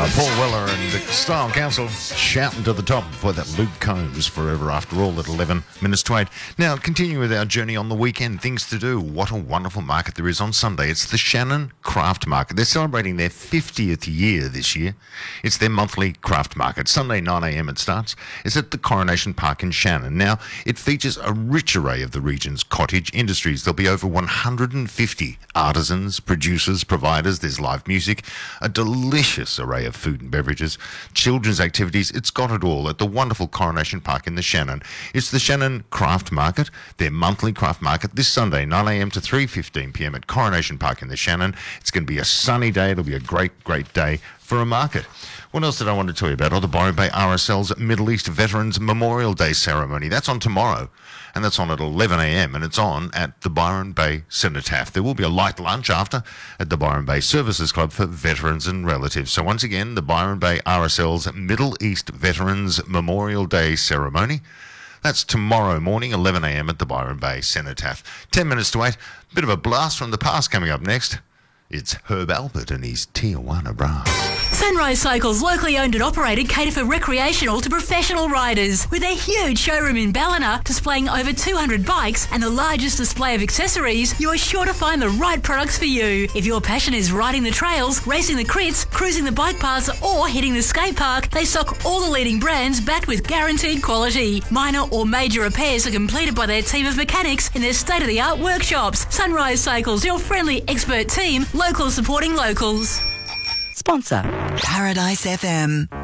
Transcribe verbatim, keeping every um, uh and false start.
Uh, Paul Weller and the Style Council shouting to the top for that Luke Combs Forever After All at eleven minutes to eight. Now, continue with our journey on the weekend. Things to do. What a wonderful market there is on Sunday. It's the Shannon Craft Market. They're celebrating their fiftieth year this year. It's their monthly craft market. Sunday, nine a.m. it starts. It's at the Coronation Park in Shannon. Now, it features a rich array of the region's cottage industries. There'll be over one hundred fifty artisans, producers, providers. There's live music, a delicious array of food and beverages, children's activities. It's got it all at the wonderful Coronation Park in the Shannon. It's the Shannon Craft Market, their monthly craft market, this Sunday, nine a.m. to three fifteen p.m. at Coronation Park in the Shannon. It's going to be a sunny day. It'll be a great, great day for a market. What else did I want to tell you about? Oh, the Byron Bay R S L's Middle East Veterans Memorial Day ceremony. That's on tomorrow, and that's on at eleven a.m, and it's on at the Byron Bay Cenotaph. There will be a light lunch after at the Byron Bay Services Club for veterans and relatives. So once again, the Byron Bay R S L's Middle East Veterans Memorial Day ceremony. That's tomorrow morning, eleven a.m. at the Byron Bay Cenotaph. Ten minutes to eight. Bit of a blast from the past coming up next. It's Herb Albert and his Tijuana Brass. Sunrise Cycles, locally owned and operated, cater for recreational to professional riders. With a huge showroom in Ballina displaying over two hundred bikes and the largest display of accessories, you are sure to find the right products for you. If your passion is riding the trails, racing the crits, cruising the bike paths or hitting the skate park, they stock all the leading brands backed with guaranteed quality. Minor or major repairs are completed by their team of mechanics in their state-of-the-art workshops. Sunrise Cycles, your friendly expert team, local supporting locals. Sponsor Paradise F M.